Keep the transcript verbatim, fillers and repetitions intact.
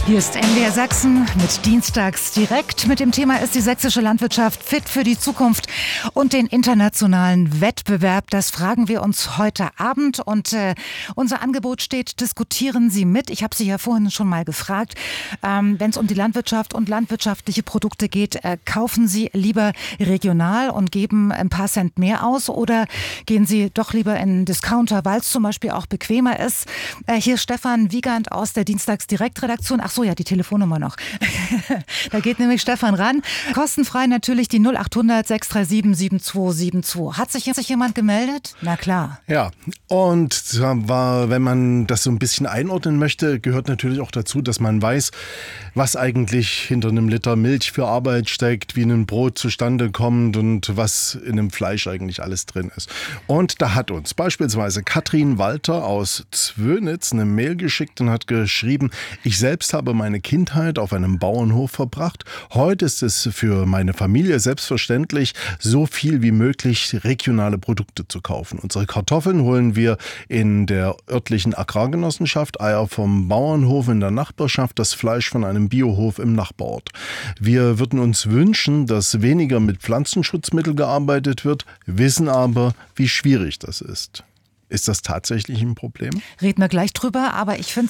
Hier ist N D R Sachsen mit Dienstags direkt. Mit dem Thema ist die sächsische Landwirtschaft fit für die Zukunft und den internationalen Wettbewerb. Das fragen wir uns heute Abend und äh, unser Angebot steht, diskutieren Sie mit. Ich habe Sie ja vorhin schon mal gefragt, ähm, wenn es um die Landwirtschaft und landwirtschaftliche Produkte geht, äh, kaufen Sie lieber regional und geben ein paar Cent mehr aus oder gehen Sie doch lieber in einen Discounter, weil es zum Beispiel auch bequemer ist? Äh, hier ist Stefan Wiegand aus der Dienstags Direktredaktion. Ach so, ja, die Telefonnummer noch. Da geht nämlich Stefan ran. Kostenfrei natürlich die null acht hundert sechs drei sieben sieben zwei sieben zwei. Hat sich jetzt jemand gemeldet? Na klar. Ja, und war, wenn man das so ein bisschen einordnen möchte, gehört natürlich auch dazu, dass man weiß, was eigentlich hinter einem Liter Milch für Arbeit steckt, wie ein Brot zustande kommt und was in einem Fleisch eigentlich alles drin ist. Und da hat uns beispielsweise Katrin Walter aus Zwönitz eine Mail geschickt und hat geschrieben, ich selbst habe meine Kindheit auf einem Bauernhof verbracht. Heute ist es für meine Familie selbstverständlich, so viel wie möglich regionale Produkte zu kaufen. Unsere Kartoffeln holen wir in der örtlichen Agrargenossenschaft, Eier vom Bauernhof in der Nachbarschaft, das Fleisch von einem Biohof im Nachbarort. Wir würden uns wünschen, dass weniger mit Pflanzenschutzmitteln gearbeitet wird, wissen aber, wie schwierig das ist. Ist das tatsächlich ein Problem? Reden wir gleich drüber, aber ich finde